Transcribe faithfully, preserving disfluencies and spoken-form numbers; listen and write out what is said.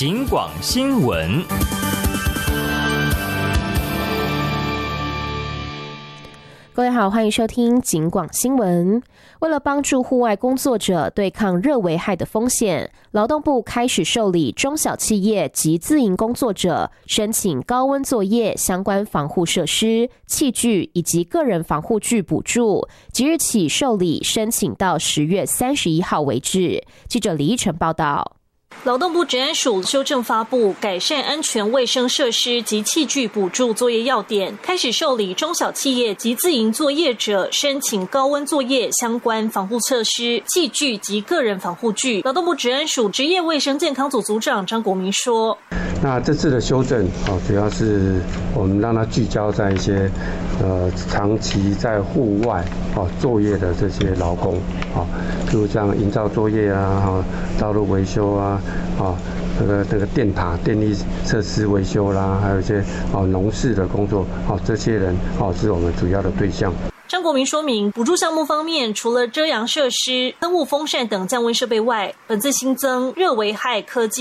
警广新闻。 各位好，欢迎收听警广新闻。为了帮助户外工作者对抗热危害的风险，劳动部开始受理中小企业及自营工作者申请高温作业相关防护设施、器具以及个人防护具补助，即日起受理申请到十月三十一号为止。记者李依晨报道。 劳动部职安署修正发布改善安全卫生设施及器具补助作业要点，开始受理中小企业及自营作业者申请高温作业相关防护设施、器具及个人防护具。劳动部职安署职业卫生健康组组长张国民说： 那这次的修正哦，主要是我们让它聚焦在一些呃长期在户外哦作业的这些劳工啊，譬如像营造作业啊、哈道路维修啊、啊这个这个电塔、电力设施维修啦，还有一些哦农事的工作哦，这些人哦是我们主要的对象。 张国民说明，补助项目方面，除了遮阳设施、喷雾风扇等降温设备外，本次新增热危害科技